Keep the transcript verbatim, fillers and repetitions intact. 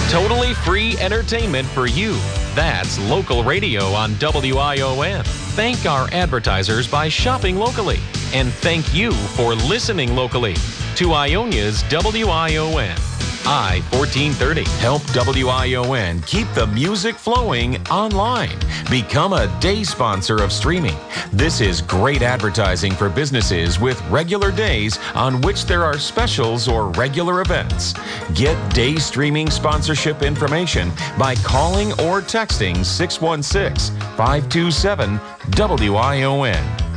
Totally free entertainment for you. That's local radio on W I O N. Thank our advertisers by shopping locally. And thank you for listening locally to Ionia's W I O N. I fourteen thirty. Help W I O N keep the music flowing online. Become a day sponsor of streaming. This is great advertising for businesses with regular days on which there are specials or regular events. Get day streaming sponsorship information by calling or texting six one six, five two seven, W I O N.